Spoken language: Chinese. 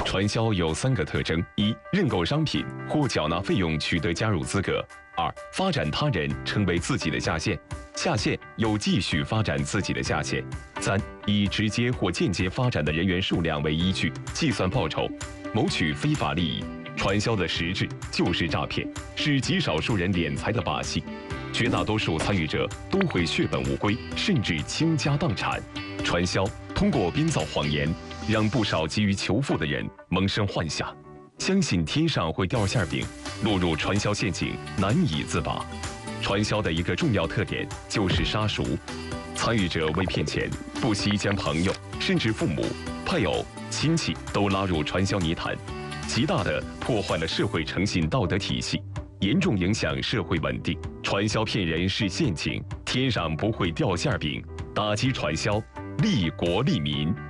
传销有3个特征：一、认购商品或缴纳费用取得加入资格；二、发展他人成为自己的下线，下线又继续发展自己的下线；三、以直接或间接发展的人员数量为依据计算报酬，谋取非法利益。传销的实质就是诈骗，是极少数人敛财的把戏。绝大多数参与者都会血本无归，甚至倾家荡产。传销通过编造谎言，让不少急于求富的人萌生幻想，相信天上会掉馅饼，落入传销陷阱难以自拔。传销的一个重要特点就是杀熟，参与者为骗钱，不惜将朋友甚至父母、配偶、亲戚都拉入传销泥潭，极大地破坏了社会诚信道德体系，严重影响社会稳定。传销骗人是陷阱，天上不会掉馅饼。打击传销，利国利民。